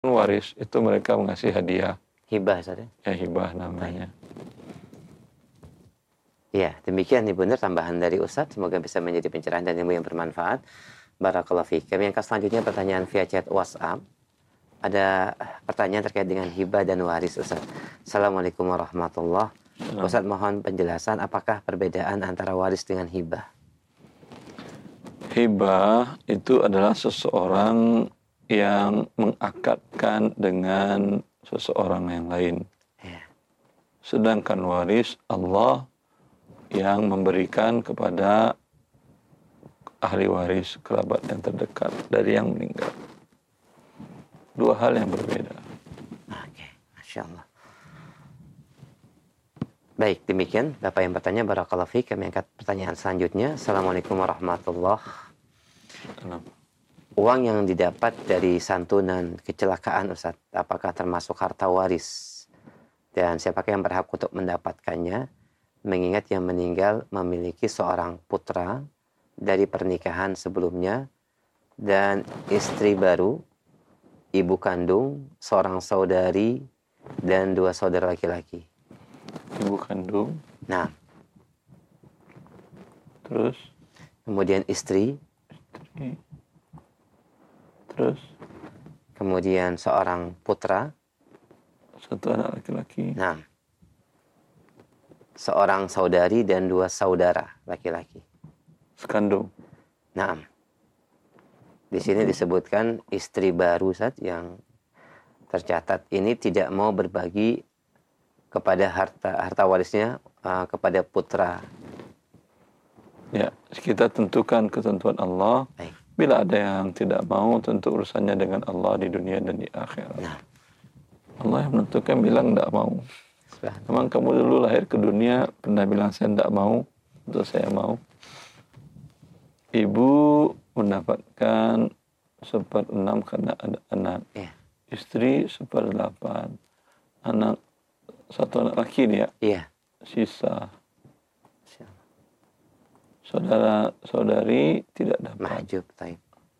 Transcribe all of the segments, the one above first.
waris itu mereka mengasih hadiah. Hibah, Ustaz. Ya, hibah namanya. Ya, demikian Ibu Nur tambahan dari Ustaz. Semoga bisa menjadi pencerahan dan ilmu yang bermanfaat. Barakallahu fiik. Kami angkat selanjutnya pertanyaan via chat WhatsApp. Ada pertanyaan terkait dengan hibah dan waris, Ustaz. Assalamualaikum warahmatullahi wabarakatuh. Ustaz, mohon penjelasan apakah perbedaan antara waris dengan hibah? Hibah itu adalah seseorang yang mengakadkan dengan seseorang yang lain. Ya. Sedangkan waris Allah yang memberikan kepada ahli waris, kerabat yang terdekat dari yang meninggal. Dua hal yang berbeda. Oke, Masya Allah. Baik, demikian Bapak yang bertanya, barakallahu fiik. Kami angkat pertanyaan selanjutnya. Assalamualaikum warahmatullahi wabarakatuh. Uang yang didapat dari santunan kecelakaan, Ustaz, apakah termasuk harta waris? Dan siapakah yang berhak untuk mendapatkannya? Mengingat yang meninggal memiliki seorang putra dari pernikahan sebelumnya dan istri baru, ibu kandung, seorang saudari, dan 2 saudara laki-laki. Ibu kandung. Nah. Terus? Kemudian istri. Terus? Kemudian seorang putra. 1 anak laki-laki. Nah. Seorang saudari dan 2 saudara laki-laki. Sekandung. Nah. Di sini disebutkan istri baru, Ustaz, yang tercatat ini tidak mau berbagi kepada harta warisnya kepada putra. Ya, kita tentukan ketentuan Allah. Baik. Bila ada yang tidak mau, tentu urusannya dengan Allah di dunia dan di akhirat. Nah. Allah yang menentukan, bilang tidak mau. Memang kamu dulu lahir ke dunia pernah bilang saya tidak mau, atau saya mau. Ibu mendapatkan 1/6 karena ada anak. Ya. Istri 1/8. Anak 1 anak laki dia. Iya. Sisa. Saudara-saudari tidak dapat. Mahjub, taib.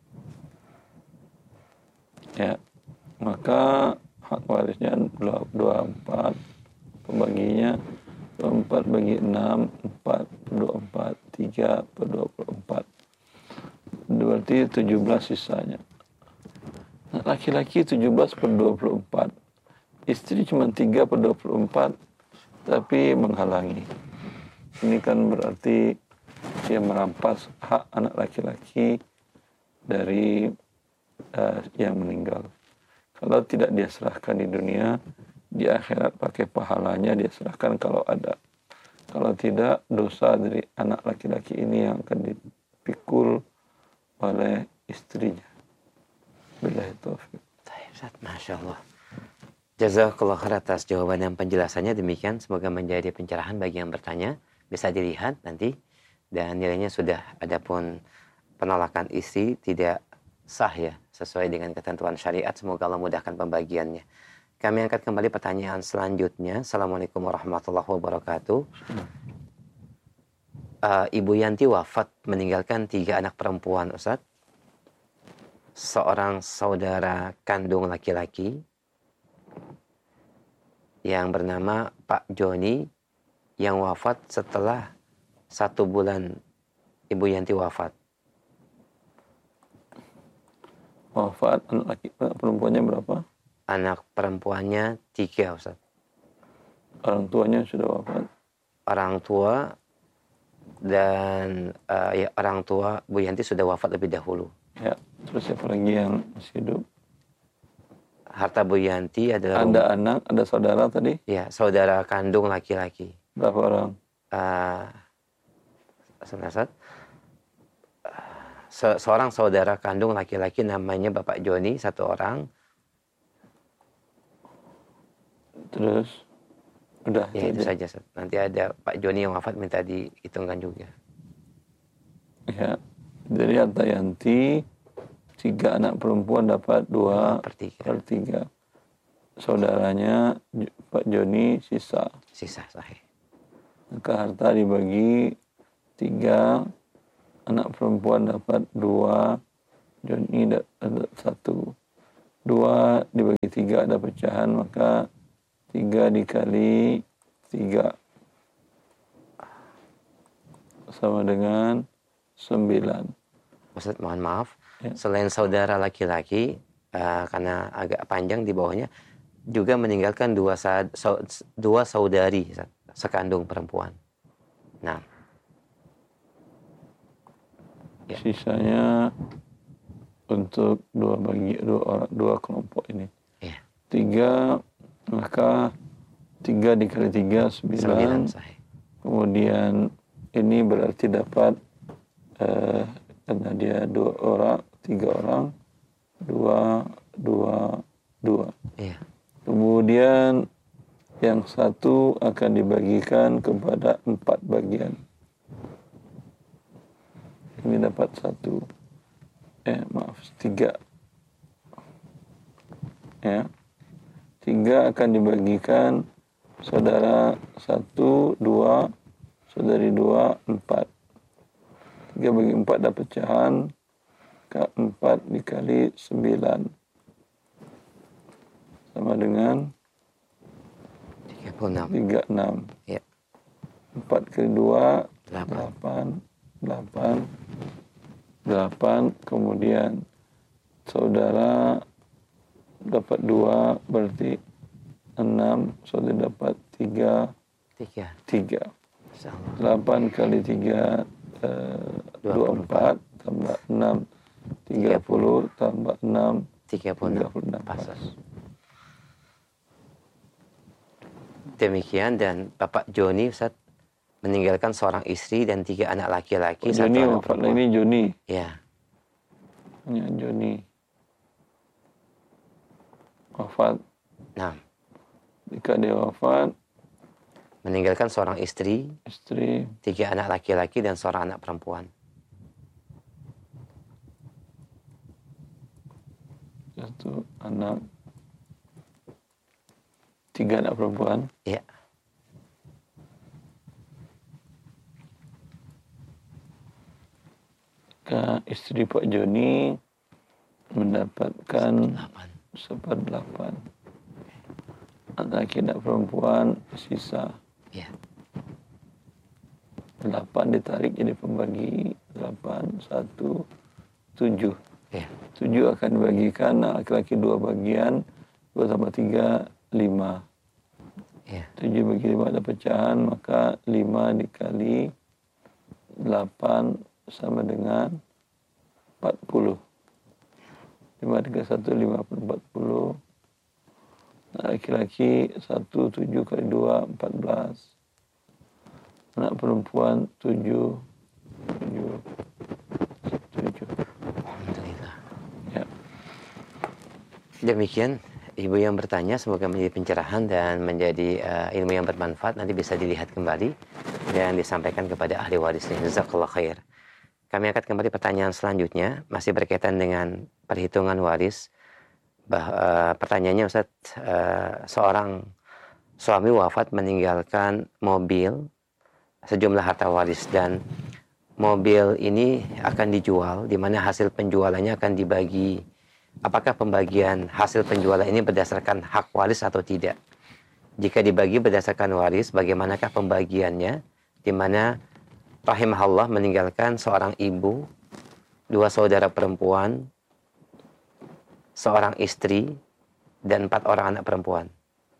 Ya. Maka hak warisnya 24. Pembaginya 24 bagi 6, 4/24, 3/24. Berarti 17 sisanya. Laki-laki 17/24. Istri cuma 3/24, tapi menghalangi. Ini kan berarti dia merampas hak anak laki-laki dari yang meninggal. Kalau tidak dia serahkan di dunia, di akhirat pakai pahalanya dia serahkan kalau ada. Kalau tidak, dosa dari anak laki-laki ini yang akan dipikul oleh istrinya. Billahi taufiq. Masya Allah. Jazakallah khair atas jawaban dan penjelasannya. Demikian, semoga menjadi pencerahan bagi yang bertanya. Bisa dilihat nanti. Dan nilainya sudah, adapun penolakan istri tidak sah ya, sesuai dengan ketentuan syariat. Semoga Allah mudahkan pembagiannya. Kami angkat kembali pertanyaan selanjutnya. Assalamualaikum warahmatullahi wabarakatuh. Ibu Yanti wafat meninggalkan 3 anak perempuan, Ustaz. Seorang saudara kandung laki-laki yang bernama Pak Joni yang wafat setelah 1 bulan Ibu Yanti wafat. Wafat, anak perempuannya berapa? Anak perempuannya 3, Ustaz. Orang tuanya sudah wafat? Orang tua dan orang tua Bu Yanti sudah wafat lebih dahulu. Ya, terus siapa lagi yang masih hidup? Harta Bu Yanti adalah... Ada anak, ada saudara tadi? Ya, saudara kandung laki-laki. Berapa orang? Seorang saudara kandung laki-laki namanya Bapak Joni, 1 orang. Terus? Udah. Ya, itu saja. Nanti ada Pak Joni yang wafat, minta dihitungkan juga. Ya, dari harta Yanti 3 anak perempuan dapat 2/3. Saudaranya Pak Joni sisa. Sisa, sahih. Maka harta dibagi 3, anak perempuan dapat 2, Joni dapat 1. 2 dibagi 3 ada pecahan, maka 3 dikali 3 sama dengan 9. Ustaz, mohon maaf. Ya. Selain saudara laki-laki, karena agak panjang di bawahnya, juga meninggalkan dua saudari sekandung perempuan. Nah, ya. Sisanya untuk dua kelompok ini. Ya. 3, maka 3 dikali 3 9. Kemudian ini berarti dapat karena dia 2 orang, 3 orang, 2. Ya. Kemudian yang satu akan dibagikan kepada 4 bagian. Ini dapat 3. Ya. 3 akan dibagikan saudara 1, 2, saudari 2, 4. 3 bagi 4 dapat pecahan, 4 dikali 9 sama dengan 36. Ya. 4 kali 2 8. 8, kemudian saudara dapat 2 berarti 6, saudara dapat 3. 8 kali 3 24 tambah 6 30 tambah 6 36. Demikian, dan Bapak Joni, Ustaz, meninggalkan seorang istri dan 3 anak laki-laki. Joni wafat, ini Joni. Ya. Hanya Joni wafat. Nah, jika dia wafat, meninggalkan seorang istri, 3 anak laki-laki dan seorang anak perempuan. 1 anak, 3 anak perempuan. Ya. Istri Pak Joni mendapatkan 1/8. Anak anak perempuan sisa. Ya. 8 ditarik jadi pembagi 8, 1, 7. Ya. 7 akan dibagikan laki-laki 2 bagian, 2 tambah 3, 5. Ya. 7 bagi 5 ada pecahan, maka 5 dikali 8 sama dengan 40. 5 dikali 1, 40. Laki-laki 1, 7 kali 2, 14. Anak perempuan 7. Alhamdulillah. Ya. Demikian Ibu yang bertanya, semoga menjadi pencerahan dan menjadi ilmu yang bermanfaat. Nanti bisa dilihat kembali dan disampaikan kepada ahli warisnya. Jazakallah khair. Kami angkat kembali pertanyaan selanjutnya, masih berkaitan dengan perhitungan waris. Pertanyaannya, Ustaz, seorang suami wafat meninggalkan mobil, sejumlah harta waris, dan mobil ini akan dijual, di mana hasil penjualannya akan dibagi. Apakah pembagian hasil penjualan ini berdasarkan hak waris atau tidak? Jika dibagi berdasarkan waris, bagaimanakah pembagiannya? Di mana rahimahullah meninggalkan seorang ibu, 2 saudara perempuan, seorang istri, dan 4 orang anak perempuan.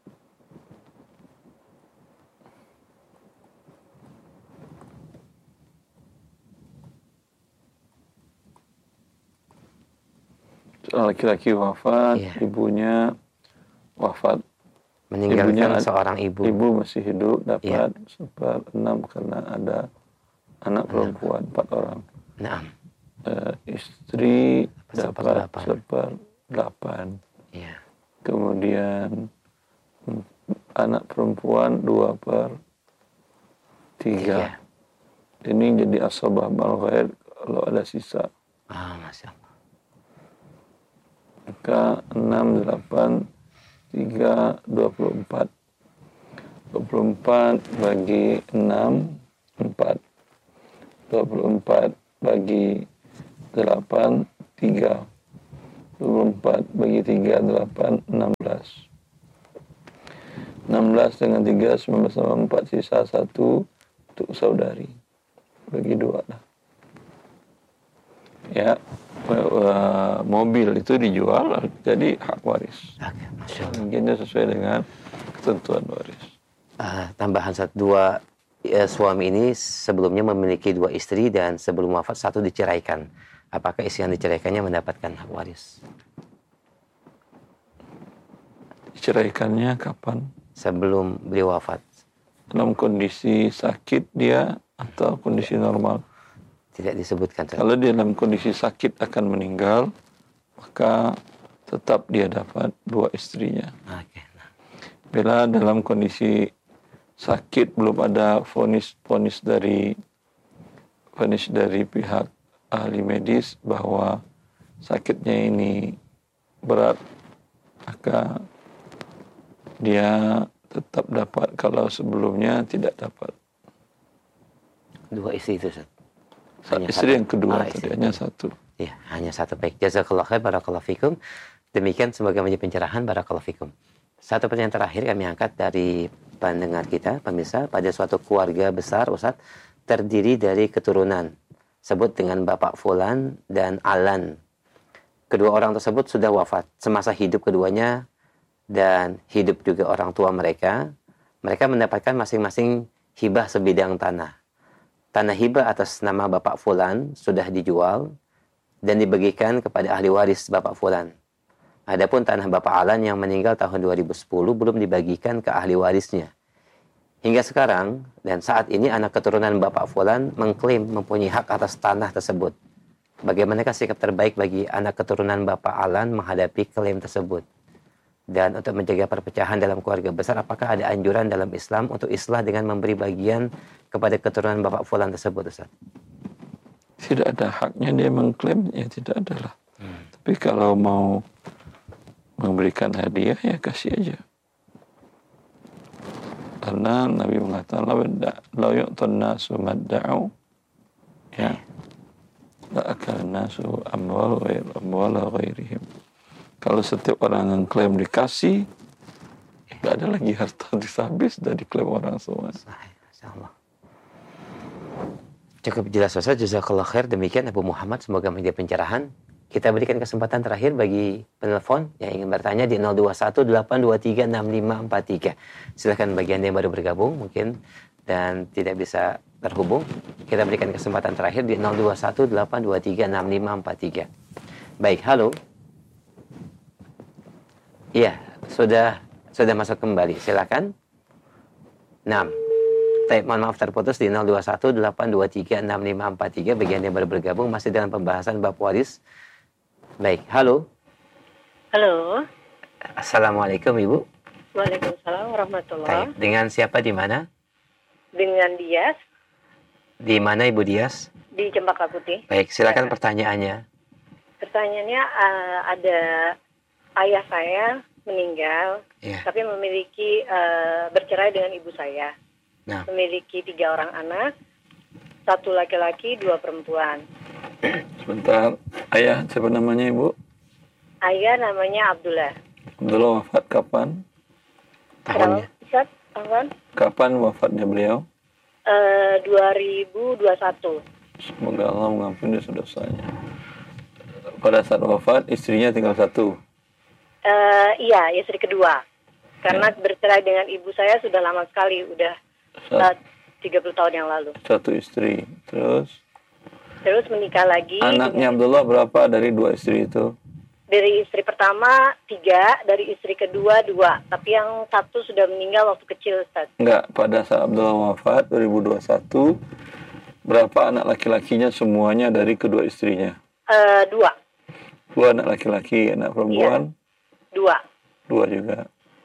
Laki-laki wafat, Iya. Ibunya wafat. Meninggalkan seorang ibu. Ibu masih hidup, dapat 1/6 karena ada anak perempuan 4 orang. Nah. Istri dapat 1/8. Iya. Kemudian anak perempuan 2/3. Ini jadi asabah mal ghair kalau ada sisa. Masya Allah. Maka 6, 8, 3, 24. 24 bagi 6, 4. 24 bagi 8, 3. 24 bagi 3, 8, 16. 16 dengan 3, 19 sama 4, sisa 1 untuk saudari. Bagi 2 lah. Ya, mobil itu dijual, jadi hak waris. Oke, Masya Allah. Mungkin itu sesuai dengan ketentuan waris. Tambahan dua suami ini sebelumnya memiliki 2 istri dan sebelum wafat 1 diceraikan. Apakah istri yang diceraikannya mendapatkan hak waris? Diceraikannya kapan? Sebelum beliau wafat. Dalam kondisi sakit dia atau kondisi normal? Tidak disebutkan. Kalau dia dalam kondisi sakit akan meninggal, maka tetap dia dapat 2 istrinya. Oke. Bila dalam kondisi sakit belum ada vonis dari pihak ahli medis bahwa sakitnya ini berat, maka dia tetap dapat kalau sebelumnya tidak dapat. 2 istri itu, Ustaz. Istri yang kedua tadi hanya 1. Ya, hanya 1. Baik. Jazakallah khair, barakallahu fikum. Demikian semoga menjadi pencerahan, barakallahu fikum. Satu pertanyaan terakhir kami angkat dari pendengar kita, pemirsa. Pada suatu keluarga besar, Ustaz, terdiri dari keturunan. Sebut dengan Bapak Fulan dan Alan. Kedua orang tersebut sudah wafat semasa hidup keduanya dan hidup juga orang tua mereka. Mereka mendapatkan masing-masing hibah sebidang tanah. Tanah hibah atas nama Bapak Fulan sudah dijual dan dibagikan kepada ahli waris Bapak Fulan. Adapun tanah Bapak Alan yang meninggal tahun 2010 belum dibagikan ke ahli warisnya. Hingga sekarang dan saat ini anak keturunan Bapak Fulan mengklaim mempunyai hak atas tanah tersebut. Bagaimanakah sikap terbaik bagi anak keturunan Bapak Alan menghadapi klaim tersebut? Dan untuk menjaga perpecahan dalam keluarga besar, apakah ada anjuran dalam Islam untuk islah dengan memberi bagian kepada keturunan Bapak Fulan tersebut, Ustaz? Tidak ada haknya dia mengklaim, ya tidak ada lah. Tapi kalau mau memberikan hadiah, ya kasih aja. Karena Nabi mengatakan, la yu'tan nasu madda'u, ya, la akal nasu amwala ghairihim. Kalau setiap orang yang klaim dikasih, tidak ada lagi harta habis dari klaim orang semua. Insyaallah. Cukup jelas, Ustaz. Jazakallah khair. Demikian Abu Muhammad, semoga menjadi pencerahan. Kita berikan kesempatan terakhir bagi penelpon yang ingin bertanya di 0218236543. Silakan bagi Anda yang baru bergabung mungkin dan tidak bisa terhubung. Kita berikan kesempatan terakhir di 0218236543. Baik, halo. Iya, sudah masuk kembali. Silakan. 6. Mohon maaf terputus di 0218236543. Bagi Anda yang baru bergabung masih dalam pembahasan bab waris. Baik, halo. Halo. Assalamualaikum, Ibu. Waalaikumsalam warahmatullahi. Baik, dengan siapa di mana? Dengan Dias. Di mana Ibu Dias? Di Cempaka Putih. Baik, silakan pertanyaannya. Pertanyaannya ada ayah saya meninggal, tapi memiliki bercerai dengan ibu saya. Nah. Memiliki 3 orang anak, 1 laki-laki, 2 perempuan. Sebentar, ayah siapa namanya Ibu? Ayah namanya Abdullah. Abdullah wafat kapan? Tahunnya? Ustaz, kapan? Kapan wafatnya beliau? 2021. Semoga Allah mengampuni dosa-dosanya. Pada saat wafat, istrinya tinggal 1. Iya, istri kedua. Karena bercerai dengan ibu saya sudah lama sekali, udah 30 tahun yang lalu. 1 istri. Terus menikah lagi. Anaknya Abdullah berapa dari 2 istri itu? Dari istri pertama 3, dari istri kedua 2. Tapi yang 1 sudah meninggal waktu kecil, Ustaz. Enggak, pada saat Abdullah wafat 2021, berapa anak laki-lakinya semuanya dari kedua istrinya? 2. 2 anak laki-laki, anak perempuan? Iya. 2 juga.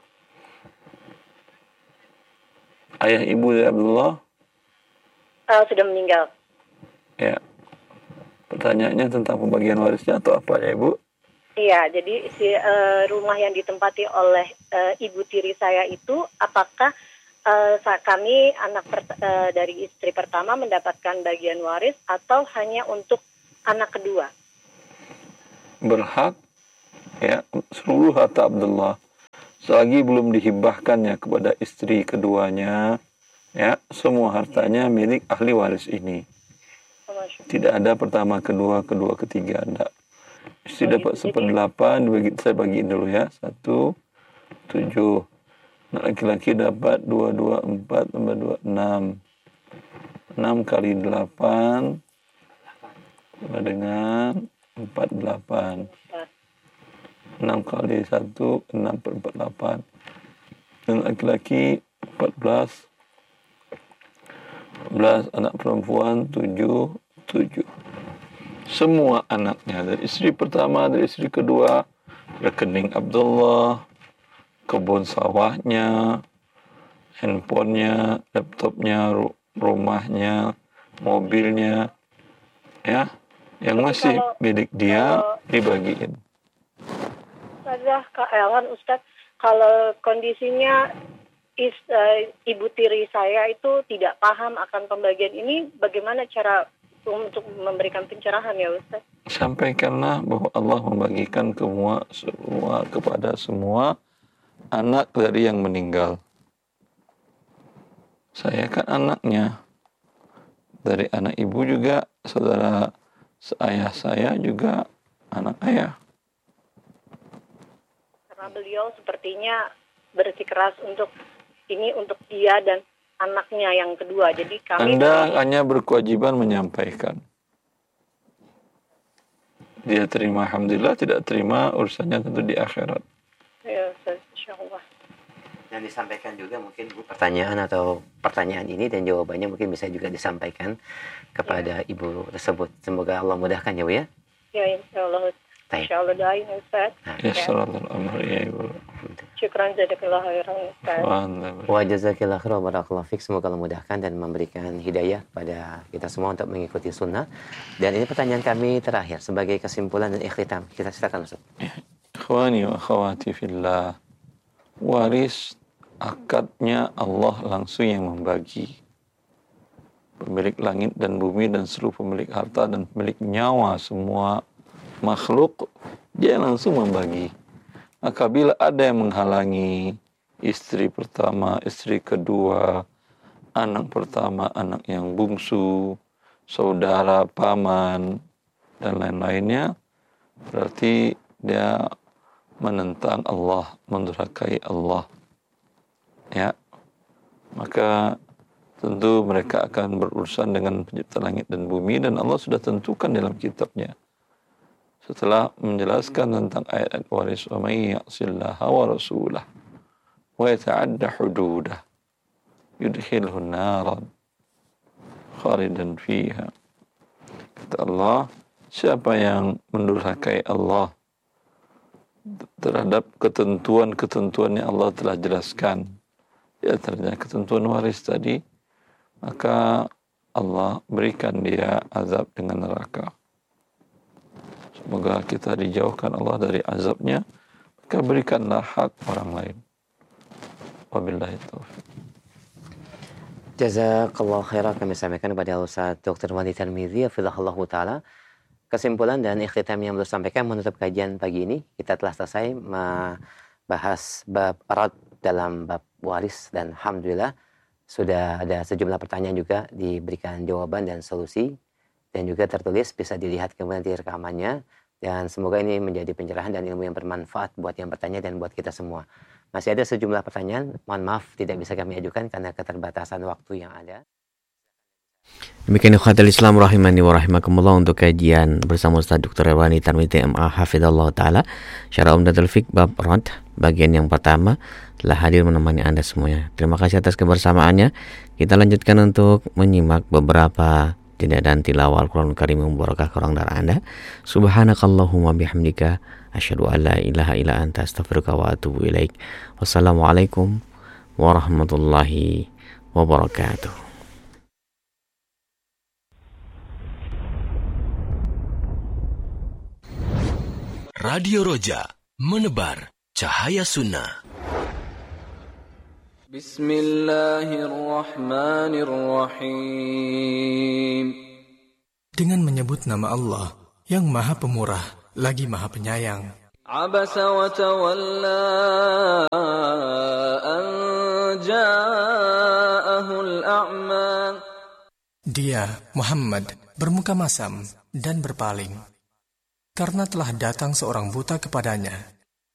Ayah ibu dari Abdullah? Sudah meninggal. Ya. Pertanyaannya tentang pembagian warisnya atau apa ya Ibu? Iya, jadi rumah yang ditempati oleh ibu tiri saya itu, apakah kami anak dari istri pertama mendapatkan bagian waris atau hanya untuk anak kedua? Berhak ya, seluruh harta Abdullah selagi belum dihibahkannya kepada istri keduanya, ya, semua hartanya milik ahli waris ini. Tidak ada pertama, kedua, ketiga, enggak. Istri dapat 1/8, saya bagiin dulu ya. 1, 7. Anak laki-laki dapat 2, 4 tambah 2, 6. 6 kali 8 sama dengan 48. 6 kali 1, 6/48. Dan laki-laki 14. 14, anak perempuan 7. Semua anaknya, dari istri pertama, dari istri kedua, rekening Abdullah, kebun sawahnya, handphonenya, laptopnya, rumahnya, mobilnya, ya, yang masih milik dia dibagiin. Ustadz, kalau kondisinya ibu tiri saya itu tidak paham akan pembagian ini, bagaimana cara untuk memberikan pencerahan ya Ustadz? Sampaikanlah bahwa Allah membagikan semua kepada semua anak dari yang meninggal. Saya kan anaknya. Dari anak ibu juga, saudara ayah saya juga anak ayah. Karena beliau sepertinya bersikeras untuk dia dan anaknya yang kedua. Jadi Anda hanya berkewajiban menyampaikan. Dia terima, alhamdulillah. Tidak terima, urusannya tentu di akhirat. Ya, insyaallah. Dan disampaikan juga mungkin pertanyaan ini dan jawabannya mungkin bisa juga disampaikan kepada ibu tersebut. Semoga Allah mudahkan ya Bu ya. Ya, insyaallah. Insyaallah doain Ustaz. Ya, sallallahu alaihi ya Ibu. Syukran jazakallahu khairan Ustaz. Wa jazakillahu khairan wa barakallahu fik. Semoga Allah mudahkan dan memberikan hidayah pada kita semua untuk mengikuti sunnah. Dan ini pertanyaan kami terakhir sebagai kesimpulan dan ikhtitam. Kita silakan Ustaz. Ikhwani wa akhwati fillah. Waris akadnya Allah langsung yang membagi. Pemilik langit dan bumi dan seluruh pemilik harta dan pemilik nyawa semua makhluk, dia langsung membagi. Maka bila ada yang menghalangi istri pertama, istri kedua, anak pertama, anak yang bungsu, saudara, paman, dan lain-lainnya, berarti dia menentang Allah, mendurhakai Allah. Ya, maka tentu mereka akan berurusan dengan pencipta langit dan bumi, dan Allah sudah tentukan dalam kitabnya. Setelah menjelaskan tentang ayat waris, wa may ya'sillaha wa rasulah wa yata'adda hududah yudkhilhu naran khalidan fiha. Kata Allah, siapa yang mendurhakai Allah terhadap ketentuan-ketentuan yang Allah telah jelaskan, di antaranya ketentuan waris tadi, maka Allah berikan dia azab dengan neraka. Semoga kita dijauhkan Allah dari azabnya, maka berikanlah hak orang lain. Wabillahi taufiq. Jazakallahu khairan kami sampaikan kepada Ustaz Dr. Wandi Tarmizi hafizahullah taala. Kesimpulan dan ikhtitam yang beliau sampaikan menutup kajian pagi ini, kita telah selesai membahas bab rad dalam bab waris, dan alhamdulillah sudah ada sejumlah pertanyaan juga diberikan jawaban dan solusi, dan juga tertulis bisa dilihat kemudian di rekamannya, dan semoga ini menjadi pencerahan dan ilmu yang bermanfaat buat yang bertanya dan buat kita semua. Masih ada sejumlah pertanyaan, mohon maaf tidak bisa kami ajukan karena keterbatasan waktu yang ada. Demikian ikhwatul Islam rahimani wa rahimakumullah untuk kajian bersama Ustaz Dr. Wandi Tarmizi MA hafizallahu taala Syarah Umdatul Fiqh bab rad bagian yang pertama telah hadir menemani Anda semuanya. Terima kasih atas kebersamaannya. Kita lanjutkan untuk menyimak beberapa jeda dan tilawah Al-Qur'anul Karim yang barakah kurang dari Anda. Subhanakallahumma bihamdika asyhadu an la ilaha illa anta astaghfiruka wa atubu ilaik. Wassalamualaikum warahmatullahi wabarakatuh. Radio Roja, menebar cahaya sunnah. Bismillahirrahmanirrahim. Dengan menyebut nama Allah yang Maha Pemurah lagi Maha Penyayang. عبس وتولى أن جاءه الأعمى. Dia, Muhammad, bermuka masam dan berpaling, karena telah datang seorang buta kepadanya